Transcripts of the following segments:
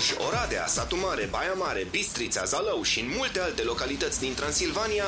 Cluj, Oradea, Satu Mare, Baia Mare, Bistrița, Zalău și în multe alte localități din Transilvania.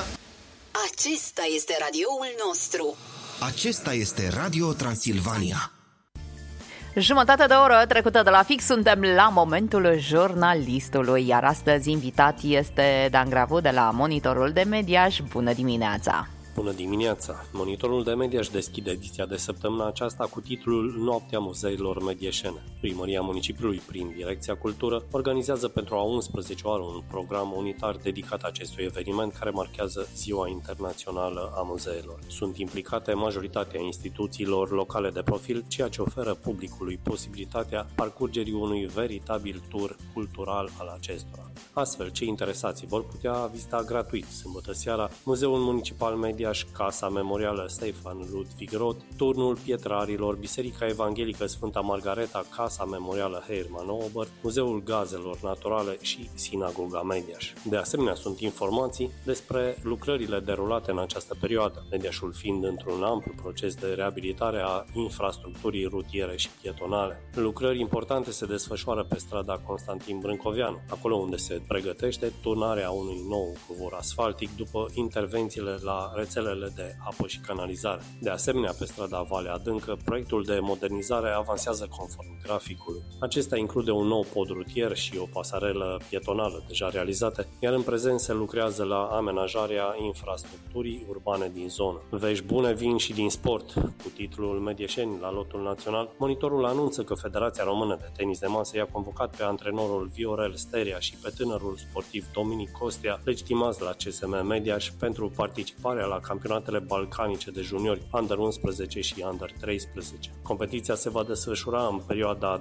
Acesta este radioul nostru. Acesta este Radio Transilvania. Jumătate de oră trecută de la fix, suntem la momentul jurnalistului, iar astăzi invitat este Dan Gravu de la Monitorul de Mediaș. Bună dimineața! Bună dimineața! Monitorul de Media își deschide ediția de săptămâna aceasta cu titlul Noaptea Muzeilor Medieșene. Primăria municipiului, prin Direcția Cultură, organizează pentru a 11-a oară un program unitar dedicat acestui eveniment care marchează Ziua Internațională a Muzeilor. Sunt implicate majoritatea instituțiilor locale de profil, ceea ce oferă publicului posibilitatea parcurgerii unui veritabil tur cultural al acestora. Astfel, cei interesați vor putea vizita gratuit, sâmbătă seara, Muzeul Municipal Mediaș, Casa Memorială Stefan Ludwig Roth, Turnul Pietrarilor, Biserica Evanghelică Sfânta Margareta, Casa Memorială Hermann Ober, Muzeul Gazelor Naturale și Sinagoga Mediaș. De asemenea, sunt informații despre lucrările derulate în această perioadă, Mediașul fiind într-un amplu proces de reabilitare a infrastructurii rutiere și pietonale. Lucrări importante se desfășoară pe strada Constantin Brâncoveanu, acolo unde se pregătește turnarea unui nou covor asfaltic după intervențiile la rețelele de apă și canalizare. De asemenea, pe strada Valea Adâncă, proiectul de modernizare avansează conform graficului. Acesta include un nou pod rutier și o pasarelă pietonală deja realizate, iar în prezent se lucrează la amenajarea infrastructurii urbane din zonă. Vești bune vin și din sport. Cu titlul Medieșeni la lotul național, Monitorul anunță că Federația Română de Tenis de Masă i-a convocat pe antrenorul Viorel Steria și pe tânărul sportiv Dominic Costea, legitimați la CSM Mediaș, pentru participarea la campionatele balcanice de juniori Under 11 și Under 13. Competiția se va desfășura în perioada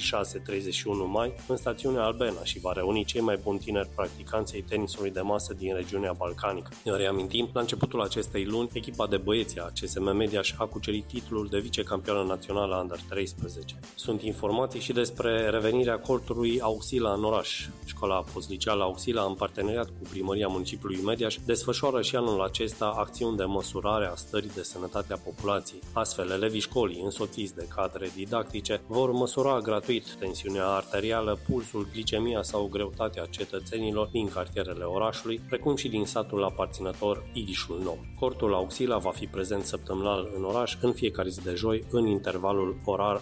26-31 mai în stațiunea Albena și va reuni cei mai buni tineri practicanți ai tenisului de masă din regiunea balcanică. Ne reamintim, la începutul acestei luni, echipa de băieți a CSM Mediaș a cucerit titlul de vicecampioană națională Under 13. Sunt informații și despre revenirea cortului Auxila în oraș. Școala Postliceală Auxila, în parteneriat cu Primăria Municipiului Mediaș, desfășoară și anul acesta acțiuni de măsurare a stării de sănătate a populației. Astfel, elevii școlii, însoțiți de cadre didactice, vor măsura gratuit tensiunea arterială, pulsul, glicemia sau greutatea cetățenilor din cartierele orașului, precum și din satul aparținător Idișul Nou. Cortul Auxila va fi prezent săptămânal în oraș în fiecare zi de joi, în intervalul orar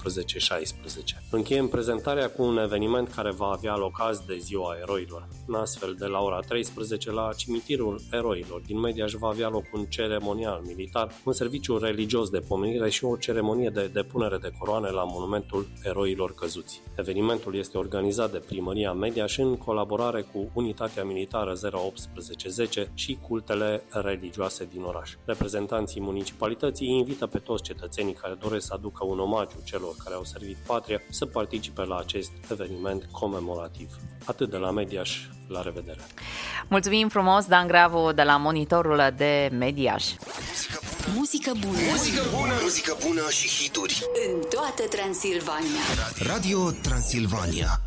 11-16. Încheiem prezentarea cu un eveniment care va avea loc azi de Ziua Eroilor. Astfel, de la ora 13 la Cimitirul Eroilor din Mediaș va avea loc un ceremonial militar, un serviciu religios de pomenire și o ceremonie de depunere de coroane la monumentul eroilor căzuți. Evenimentul este organizat de Primăria Mediaș în colaborare cu Unitatea Militară 01810 și cultele religioase din oraș. Reprezentanții municipalității invită pe toți cetățenii care doresc să aducă un omagiu celor care au servit patria să participe la acest eveniment comemorativ. Atât de la Mediaș, la revedere! Mulțumim frumos, Dan Gravu de la Monitorul de Mediaș. Muzică bună. Muzică bună, muzică bună și hituri În toată Transilvania. Radio Transilvania.